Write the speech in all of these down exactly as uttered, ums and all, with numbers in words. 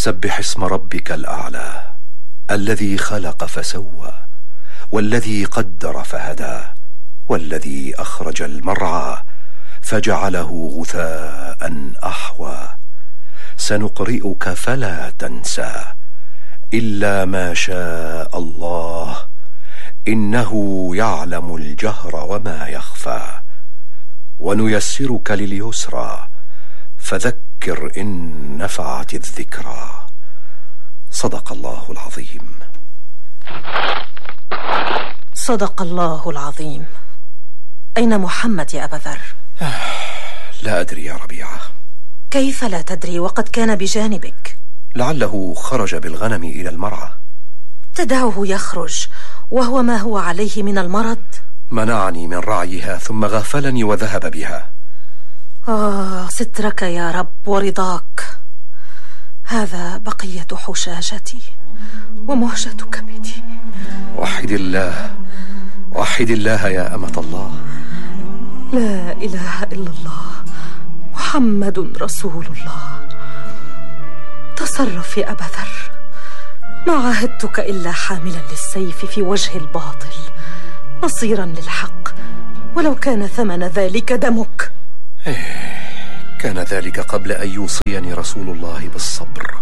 سبح اسم ربك الأعلى الذي خلق فسوى والذي قدر فهدى والذي أخرج المرعى فجعله غثاء أحوى سنقرئك فلا تنسى إلا ما شاء الله إنه يعلم الجهر وما يخفى ونيسرك لليسرى فذكر إن نفعت الذكرى. صدق الله العظيم. صدق الله العظيم. أين محمد يا أبا ذر؟ لا أدري يا ربيعة. كيف لا تدري وقد كان بجانبك؟ لعله خرج بالغنم إلى المرعى. تدعه يخرج وهو ما هو عليه من المرض؟ منعني من رعيها ثم غفلني وذهب بها. آه سترك يا رب ورضاك. هذا بقية حشاشتي ومهجة كبدي. وحد الله وحد الله يا أمة الله. لا إله إلا الله محمد رسول الله. تصرف يا أبا ذر، ما عاهدتك إلا حاملا للسيف في وجه الباطل نصيرا للحق ولو كان ثمن ذلك دمك. كان ذلك قبل أن يوصيني رسول الله بالصبر.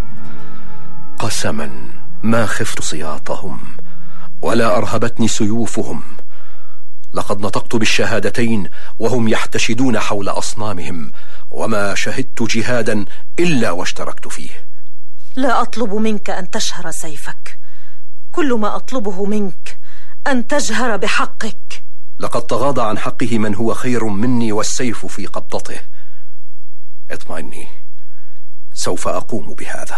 قسما ما خفت سياطهم ولا أرهبتني سيوفهم. لقد نطقت بالشهادتين وهم يحتشدون حول أصنامهم وما شهدت جهادا إلا واشتركت فيه. لا أطلب منك أن تشهر سيفك، كل ما أطلبه منك أن تجهر بحقك. لقد تغاضى عن حقه من هو خير مني والسيف في قبضته. اطمئني، سوف أقوم بهذا.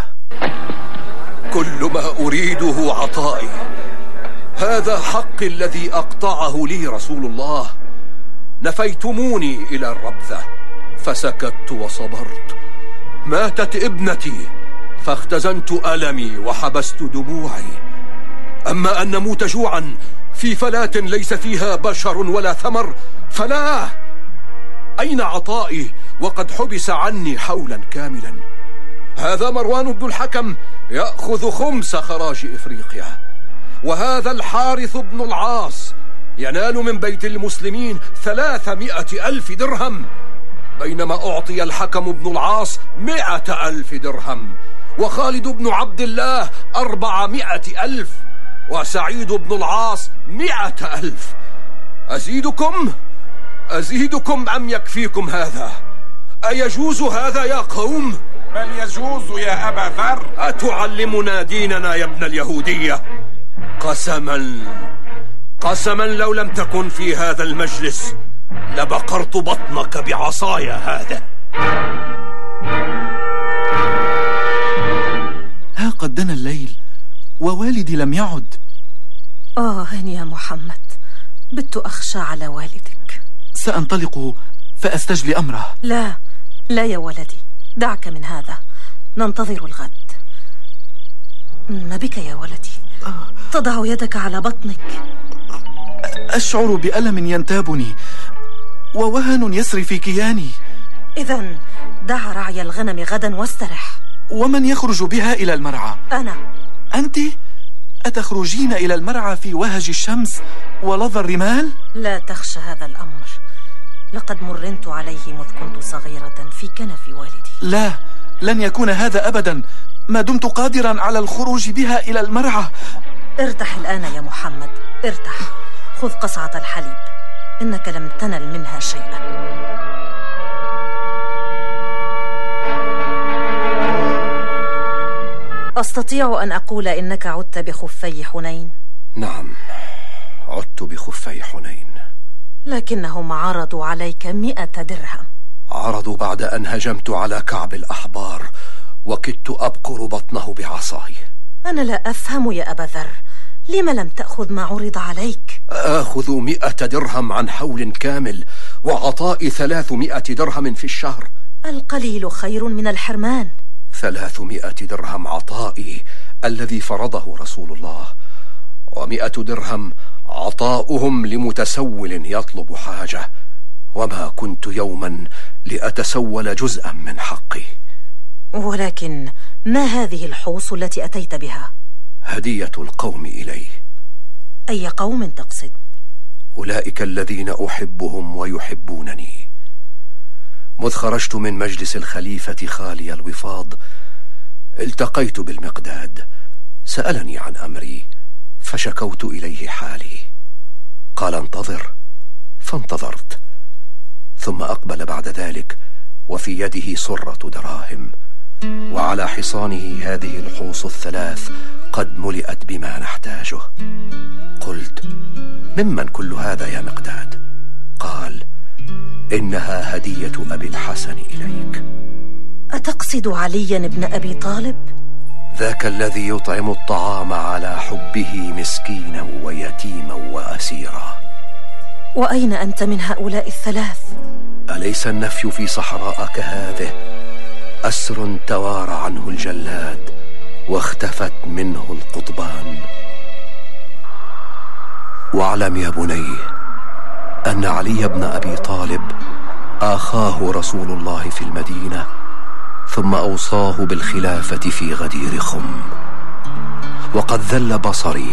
كل ما أريده عطائي، هذا حقي الذي أقطعه لي رسول الله. نفيتموني إلى الربذة فسكت وصبرت. ماتت ابنتي فاختزنت ألمي وحبست دموعي. أما أن نموت جوعا في فلاة ليس فيها بشر ولا ثمر فلا. أين عطائي وقد حبس عني حولا كاملا؟ هذا مروان بن الحكم يأخذ خمس خراج إفريقيا، وهذا الحارث بن العاص ينال من بيت المسلمين ثلاثمائة ألف درهم، بينما أعطي الحكم بن العاص مئة ألف درهم، وخالد بن عبد الله أربعمائة ألف، وسعيد بن العاص مئة ألف. أزيدكم أزيدكم أم يكفيكم هذا؟ أيجوز هذا يا قوم؟ بل يجوز يا أبا ذر. أتعلمنا ديننا يا ابن اليهودية؟ قسما قسما لو لم تكن في هذا المجلس لبقرت بطنك بعصاي هذا. ها قد دنا الليل ووالدي لم يعد. آه يا محمد، بت أخشى على والدك. سأنطلق فأستجلي أمره. لا لا يا ولدي، دعك من هذا، ننتظر الغد. ما بك يا ولدي؟ تضع يدك على بطنك. أشعر بألم ينتابني ووهن يسري في كياني. إذن دع رعي الغنم غدا واسترح. ومن يخرج بها إلى المرعى؟ أنا. أنت؟ أتخرجين إلى المرعى في وهج الشمس ولظى الرمال؟ لا تخشى هذا الأمر، لقد مرنت عليه مذ كنت صغيرة في كنف والدي. لا، لن يكون هذا أبدا ما دمت قادرا على الخروج بها إلى المرعى. ارتح الآن يا محمد، ارتح. خذ قصعة الحليب، إنك لم تنل منها شيئا. أستطيع أن أقول إنك عدت بخفي حنين؟ نعم، عدت بخفي حنين. لكنهم عرضوا عليك مئة درهم. عرضوا بعد أن هجمت على كعب الأحبار وكدت أبقر بطنه بعصاي. أنا لا أفهم يا أبا ذر، لم لم تأخذ ما عرض عليك؟ آخذ مئة درهم عن حول كامل وعطاء ثلاثمائة درهم في الشهر. القليل خير من الحرمان. ثلاثمائة درهم عطائي الذي فرضه رسول الله، ومئة درهم عطاؤهم لمتسول يطلب حاجة، وما كنت يوما لأتسول جزءا من حقي. ولكن ما هذه الحوص التي أتيت بها؟ هدية القوم إلي. أي قوم تقصد؟ أولئك الذين أحبهم ويحبونني. مذ خرجت من مجلس الخليفة خالي الوفاض التقيت بالمقداد، سألني عن أمري فشكوت إليه حالي، قال انتظر، فانتظرت، ثم أقبل بعد ذلك وفي يده صرة دراهم، وعلى حصانه هذه الحوص الثلاث قد ملئت بما نحتاجه. قلت: ممن كل هذا يا مقداد؟ قال: إنها هدية أبي الحسن إليك. أتقصد عليا ابن أبي طالب؟ ذاك الذي يطعم الطعام على حبه مسكينا ويتيما وأسيرا. وأين أنت من هؤلاء الثلاث؟ أليس النفي في صحراء كهذه أسر توارى عنه الجلاد واختفت منه القضبان. واعلم يا بني أن علي بن أبي طالب آخاه رسول الله في المدينة، ثم أوصاه بالخلافة في غدير خم، وقد ذل بصري